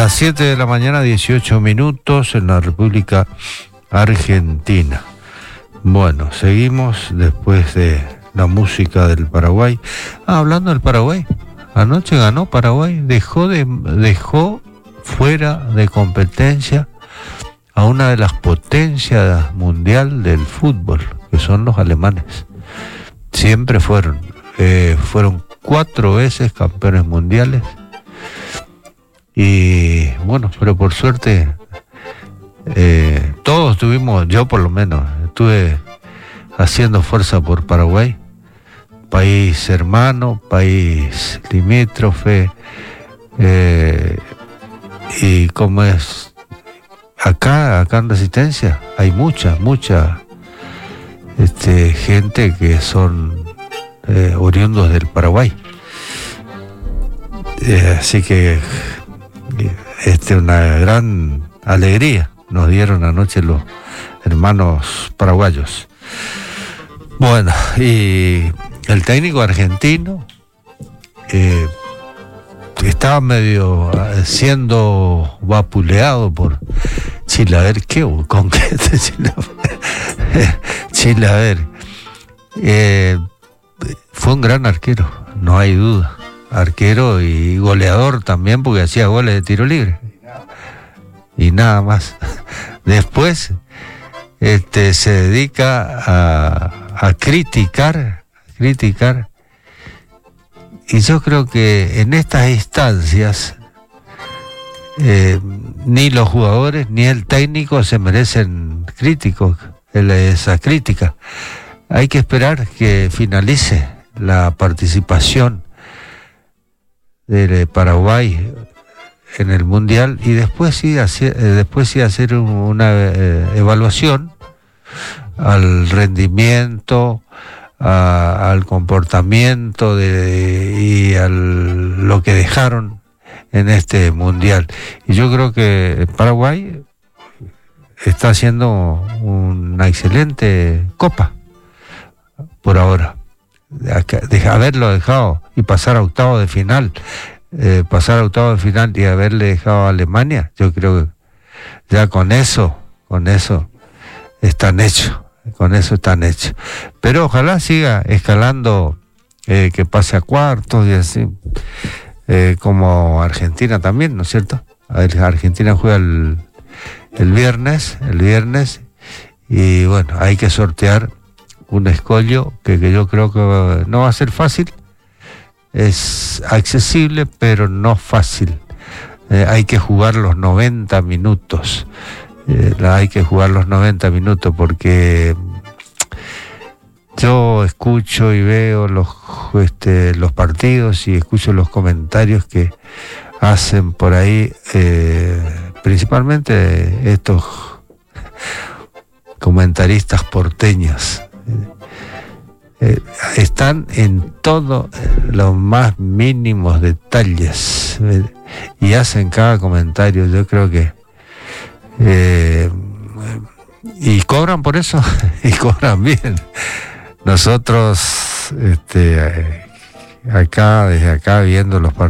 Las 7 de la mañana, 18 minutos en la República Argentina. Bueno, seguimos después de la música del Paraguay. Hablando del Paraguay, anoche ganó Paraguay, dejó fuera de competencia a una de las potencias mundial del fútbol, que son los alemanes. Siempre fueron 4 veces campeones mundiales. Y bueno, pero por suerte todos tuvimos, yo por lo menos, estuve haciendo fuerza por Paraguay, país hermano, país limítrofe, y como es acá en Resistencia, hay mucha gente que son oriundos del Paraguay, así que una gran alegría nos dieron anoche los hermanos paraguayos. Bueno, y el técnico argentino estaba medio siendo vapuleado por Chilaver. ¿Con qué te Chilaver? Fue un gran arquero, no hay duda. Arquero y goleador también, porque hacía goles de tiro libre y nada más. Después se dedica a criticar, y yo creo que en estas instancias ni los jugadores ni el técnico se merecen esa crítica. Hay que esperar que finalice la participación de Paraguay en el Mundial y después sí hacer una evaluación al rendimiento, al comportamiento y lo que dejaron en este Mundial. Y yo creo que Paraguay está haciendo una excelente copa por ahora. De haberlo dejado y pasar a octavo de final y haberle dejado a Alemania, yo creo que ya con eso están hechos, pero ojalá siga escalando, que pase a cuartos y así, como Argentina también, ¿no es cierto? Argentina juega el viernes, y bueno, hay que sortear un escollo que yo creo que no va a ser fácil. Es accesible, pero no fácil. Hay que jugar los 90 minutos. Porque yo escucho y veo los partidos y escucho los comentarios que hacen por ahí, principalmente estos comentaristas porteños. Están en todos los más mínimos detalles, y hacen cada comentario. Yo creo que y cobran por eso y cobran bien. Nosotros desde acá viendo los partidos